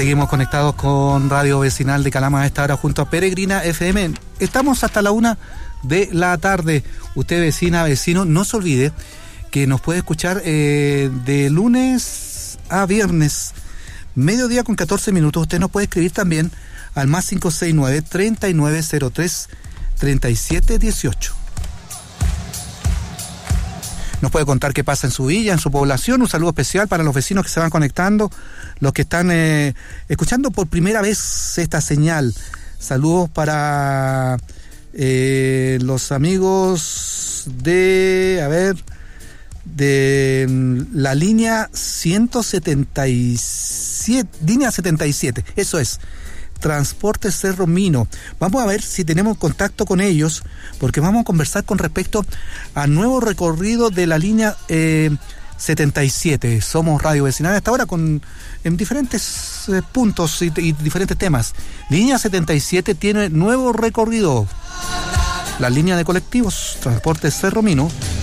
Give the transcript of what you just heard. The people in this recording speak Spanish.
Seguimos conectados con Radio Vecinal de Calama a esta hora junto a Peregrina FM. Estamos hasta la 1 de la tarde. Usted, vecina, vecino, no se olvide que nos puede escuchar de lunes a viernes, mediodía con 14 minutos. Usted nos puede escribir también al más 569-3903-3718. Nos puede contar qué pasa en su villa, en su población. Un saludo especial para los vecinos que se van conectando, los que están escuchando por primera vez esta señal. Saludos para los amigos de la línea 177, línea 77, eso es, Transporte Cerro Mino. Vamos a ver si tenemos contacto con ellos, porque vamos a conversar con respecto al nuevo recorrido de la línea 77. Somos Radio Vecinal hasta ahora en diferentes puntos y diferentes temas. Línea 77 tiene nuevo recorrido. La línea de colectivos Transporte Cerro Mino